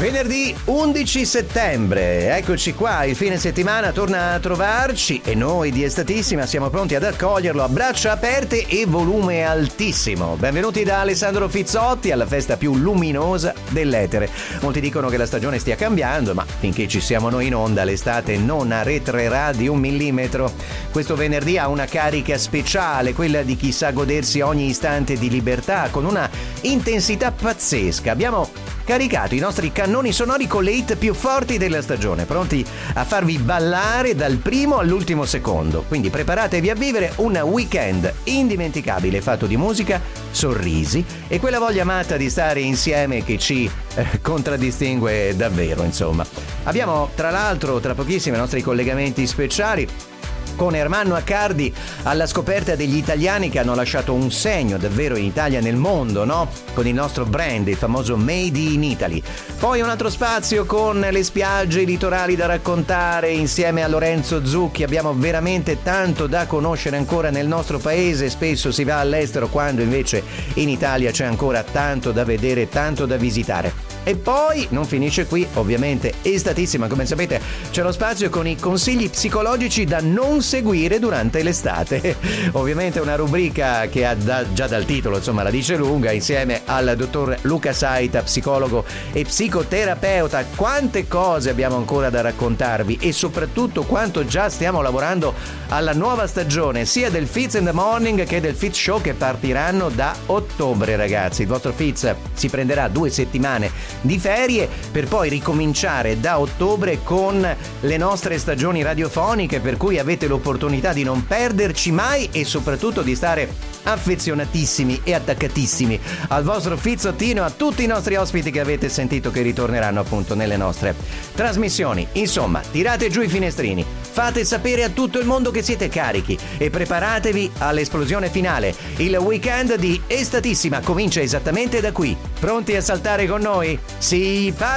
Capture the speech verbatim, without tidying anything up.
Venerdì undici settembre, eccoci qua, il fine settimana torna a trovarci e noi di Estatissima siamo pronti ad accoglierlo a braccia aperte e volume altissimo. Benvenuti da Alessandro Fizzotti alla festa più luminosa dell'etere. Molti dicono che la stagione stia cambiando, ma finché ci siamo noi in onda l'estate non arretrerà di un millimetro. Questo venerdì ha una carica speciale, quella di chi sa godersi ogni istante di libertà con una intensità pazzesca. Abbiamo caricato i nostri cannoni sonori con le hit più forti della stagione, pronti a farvi ballare dal primo all'ultimo secondo. Quindi preparatevi a vivere un weekend indimenticabile fatto di musica, sorrisi e quella voglia matta di stare insieme che ci eh, contraddistingue davvero, insomma. Abbiamo tra l'altro tra pochissimo i nostri collegamenti speciali con Ermanno Accardi alla scoperta degli italiani che hanno lasciato un segno davvero in Italia e nel mondo, no? Con il nostro brand, il famoso Made in Italy. Poi un altro spazio con le spiagge, i litorali da raccontare insieme a Lorenzo Zucchi. Abbiamo veramente tanto da conoscere ancora nel nostro paese, spesso si va all'estero quando invece in Italia c'è ancora tanto da vedere, tanto da visitare. E poi non finisce qui, ovviamente Estatissima, come sapete c'è lo spazio con i consigli psicologici da non seguire durante l'estate. Ovviamente una rubrica che ha da, già dal titolo, insomma, la dice lunga, insieme al dottor Luca Saita, psicologo e psicoterapeuta. Quante cose abbiamo ancora da raccontarvi e soprattutto quanto già stiamo lavorando alla nuova stagione sia del Fitz in the Morning che del Fitz Show che partiranno da ottobre, ragazzi. Il vostro Fitz si prenderà due settimane di ferie per poi ricominciare da ottobre con le nostre stagioni radiofoniche, per cui avete l'opportunità di non perderci mai e soprattutto di stare affezionatissimi e attaccatissimi al vostro Fizzottino, a tutti i nostri ospiti che avete sentito che ritorneranno appunto nelle nostre trasmissioni. Insomma, tirate giù i finestrini, fate sapere a tutto il mondo che siete carichi e preparatevi all'esplosione finale. Il weekend di Estatissima comincia esattamente da qui. Pronti a saltare con noi? Si parla!